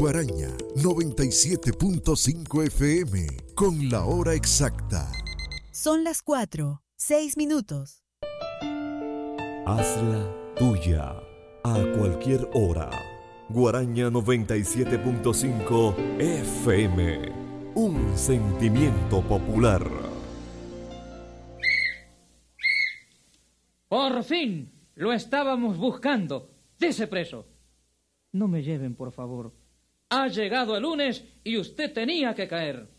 Guaraña 97.5 FM con la hora exacta. Son las 4:06. Hazla tuya a cualquier hora. Guaraña 97.5 FM. Un sentimiento popular. Por fin, lo estábamos buscando. Dese preso. No me lleven, por favor. Ha llegado el lunes y usted tenía que caer.